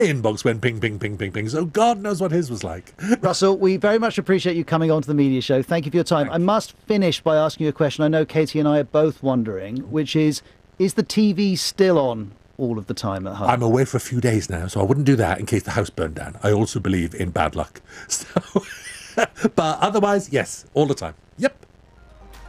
inbox went ping, ping, ping, ping, ping. So God knows what his was like. Russell, we very much appreciate you coming on to the media show. Thank you for your time. I must finish by asking you a question I know Katie and I are both wondering, which is the TV still on all of the time at home? I'm away for a few days now, so I wouldn't do that in case the house burned down. I also believe in bad luck. So, but otherwise, yes, all the time. Yep.